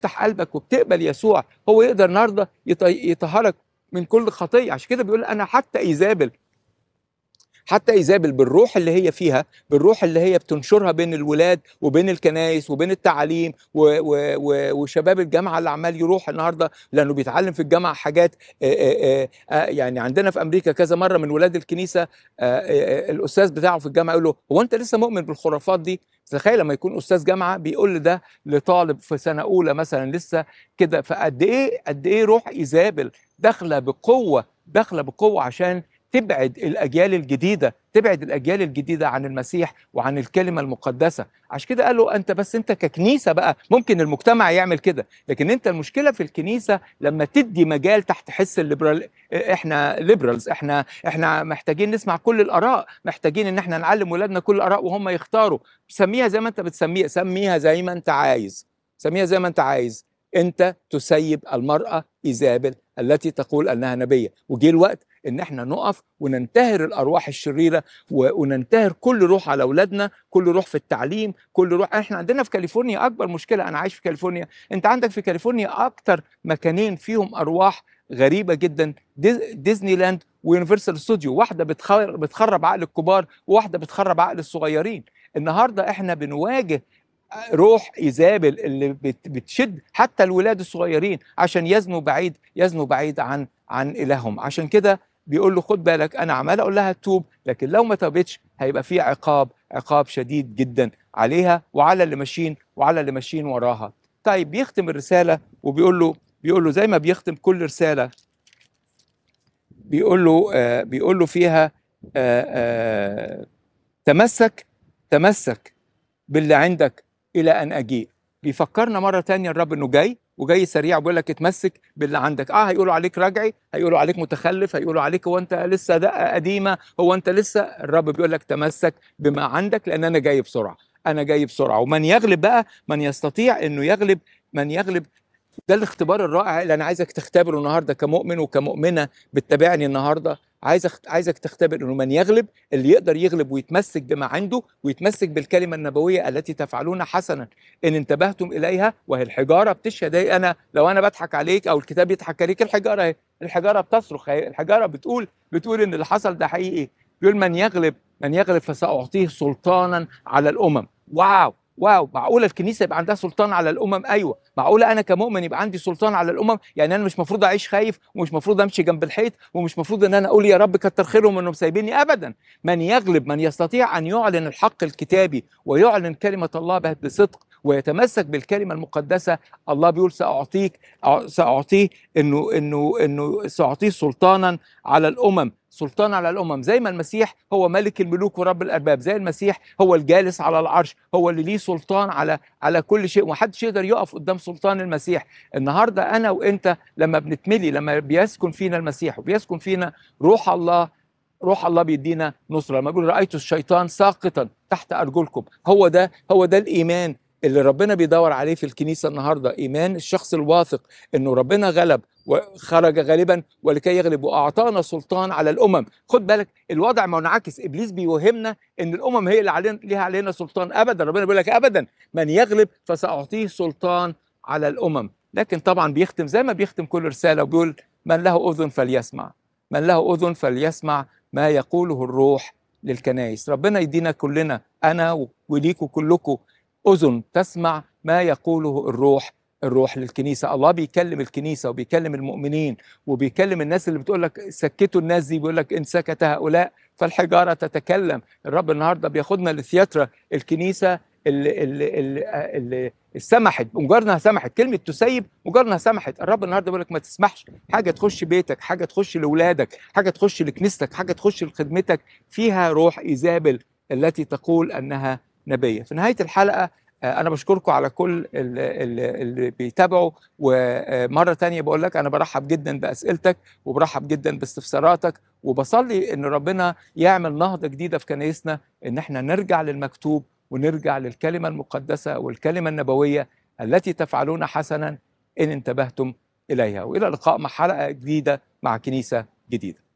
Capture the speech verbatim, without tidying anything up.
بتفتح قلبك وبتقبل يسوع، هو يقدر النهارده يطهرك من كل خطيه. عشان كده بيقول انا حتى ايزابل، حتى ايزابل بالروح اللي هي فيها، بالروح اللي هي بتنشرها بين الولاد وبين الكنائس وبين التعاليم و و و وشباب الجامعه اللي عمال يروح النهارده لانه بيتعلم في الجامعه حاجات. آآ آآ يعني عندنا في امريكا كذا مره من ولاد الكنيسه آآ الاستاذ بتاعه في الجامعه يقول له هو انت لسه مؤمن بالخرافات دي؟ تخيل لما يكون استاذ جامعه بيقول ده لطالب في سنه اولى مثلا لسه كده. فقد ايه قد ايه روح ايزابل داخله بقوه، داخله بقوه عشان تبعد الأجيال الجديدة، تبعد الأجيال الجديدة عن المسيح وعن الكلمة المقدسة. عشان كده قالوا أنت بس أنت ككنيسة بقى ممكن المجتمع يعمل كده، لكن أنت المشكلة في الكنيسة لما تدي مجال تحت حس الليبرال. إحنا ليبرالز، إحنا إحنا محتاجين نسمع كل الآراء، محتاجين إن إحنا نعلم ولادنا كل الآراء وهم يختاروا. سميها زي ما أنت بتسميها، سميها زي ما أنت عايز، سميها زي ما أنت عايز. أنت تسيب المرأة إيزابل التي تقول أنها نبية، وجي الوقت ان احنا نقف وننتهر الارواح الشريره وننتهر كل روح على اولادنا، كل روح في التعليم، كل روح. احنا عندنا في كاليفورنيا اكبر مشكله، انا عايش في كاليفورنيا، انت عندك في كاليفورنيا اكتر مكانين فيهم ارواح غريبه جدا، ديزني لاند ويونيفرسال ستوديو، واحده بتخرب عقل الكبار وواحده بتخرب عقل الصغيرين. النهارده احنا بنواجه روح ايزابل اللي بتشد حتى الولاد الصغيرين عشان يزنوا بعيد، يزنوا بعيد عن عن الههم. عشان كده بيقول له خد بالك، انا عمال اقول لها توب، لكن لو ما توبتش هيبقى في عقاب، عقاب شديد جدا عليها وعلى اللي ماشيين وعلى اللي ماشيين وراها. طيب بيختم الرساله وبيقول له، بيقول له زي ما بيختم كل رساله، بيقول له آه بيقول له فيها آه آه تمسك، تمسك باللي عندك الى ان اجيء. بيفكرنا مره تانية الرب انه جاي وجاي سريع، بيقول لك اتمسك باللي عندك. اه هيقولوا عليك رجعي، هيقولوا عليك متخلف، هيقولوا عليك هو انت لسه دقه قديمه، هو انت لسه. الرب بيقول لك تمسك بما عندك لان انا جاي بسرعه، انا جاي بسرعه. ومن يغلب بقى، من يستطيع انه يغلب، من يغلب. ده الاختبار الرائع اللي انا عايزك تختبره النهارده كمؤمن وكمؤمنه بتتابعني النهارده. عايزك عايزك تختبر انه من يغلب، اللي يقدر يغلب ويتمسك بما عنده ويتمسك بالكلمه النبويه التي تفعلون حسنا ان انتبهتم اليها. وهي الحجاره بتشهد. ايه، انا لو انا بضحك عليك او الكتاب يضحك عليك، الحجاره اهي، الحجاره بتصرخ اهي، الحجاره بتقول بتقول ان اللي حصل ده حقيقي. بيقول من يغلب، من يغلب فساعطيه سلطانا على الامم. واو واو، معقوله الكنيسه يبقى عندها سلطان على الامم؟ ايوه. معقوله انا كمؤمن يبقى عندي سلطان على الامم؟ يعني انا مش مفروض اعيش خايف ومش مفروض امشي جنب الحيط ومش مفروض ان انا اقول يا رب كتر خيرهم انهم سايبيني؟ ابدا. من يغلب، من يستطيع ان يعلن الحق الكتابي ويعلن كلمه الله بصدق ويتمسك بالكلمه المقدسه، الله بيقول ساعطيك، ساعطيه انه انه انه ساعطيه سلطانا على الامم. سلطان على الامم، زي ما المسيح هو ملك الملوك ورب الارباب، زي المسيح هو الجالس على العرش، هو اللي ليه سلطان على على كل شيء، ومحدش يقدر يقف قدام سلطان المسيح. النهارده انا وانت لما بنتملي، لما بيسكن فينا المسيح وبيسكن فينا روح الله، روح الله بيدينا نصره. لما بيقول رايت الشيطان ساقطا تحت ارجلكم، هو ده هو ده الايمان اللي ربنا بيدور عليه في الكنيسه النهارده. ايمان الشخص الواثق انه ربنا غلب وخرج غالبا ولكي يغلب واعطانا سلطان على الامم. خد بالك الوضع منعكس، ابليس بيوهمنا ان الامم هي اللي علينا، ليها علينا سلطان. ابدا، ربنا بيقول لك ابدا، من يغلب فساعطيه سلطان على الامم. لكن طبعا بيختم زي ما بيختم كل رساله وبيقول من له اذن فليسمع، من له اذن فليسمع ما يقوله الروح للكنائس. ربنا يدينا كلنا، انا وليكوا كلكم، اذن تسمع ما يقوله الروح، الروح للكنيسه. الله بيكلم الكنيسه وبيكلم المؤمنين وبيكلم الناس اللي بتقول لك سكتوا الناس دي، بيقول لك ان سكت هؤلاء فالحجاره تتكلم. الرب النهارده بياخدنا لثياترا الكنيسه اللي اللي اللي, اللي سمحت، مجرد انها سمحت، كلمه تسيب مجرد انها سمحت. الرب النهارده بيقول لك ما تسمحش حاجه تخش بيتك، حاجه تخش لاولادك، حاجه تخش لكنيستك، حاجه تخش لخدمتك فيها روح ايزابل التي تقول انها نبيه. في نهايه الحلقه انا بشكركم على كل اللي, اللي بيتابعوا، ومره تانية بقول لك انا برحب جدا باسئلتك وبرحب جدا باستفساراتك، وبصلي ان ربنا يعمل نهضه جديده في كنايسنا، ان احنا نرجع للمكتوب ونرجع للكلمه المقدسه والكلمه النبويه التي تفعلون حسنا ان انتبهتم اليها. والى اللقاء مع حلقه جديده مع كنيسه جديده.